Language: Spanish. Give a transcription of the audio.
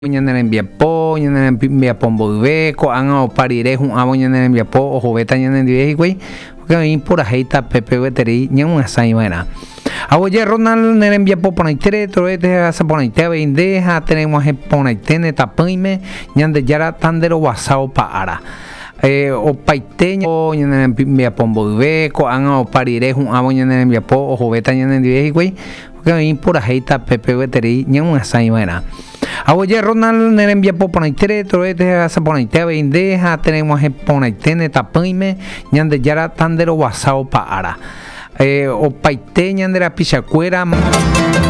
Ñanarembiapo, ñanarembiapomboyve, ko'ág̃a oparire hu'ãvo ñanarembiapo ohoveta ñanendive hikuái porque oĩ purahéi tape gueteri ñaguasãiva'erã. Avoje Ronald nerembiapo porãitere toroete asaporãite avei nde ha tereg̃uahẽ porãiténe tapỹime Ñandejára tanderovasao ára. Opaite ñanarembiapomboyve, ko'ág̃a oparire hu'ãvo ñanarembiapo ohoveta ñanendive hikuái porque oĩ purahéi tape gueteri ñaguasãiva'erã. Avoje Ronald nerembiapo porãitere toroete asaporãite avei nde ha tereg̃uahẽ porãiténe tapỹime Ñandejára tanderovasao ára. Opaite ñanderapichakuéra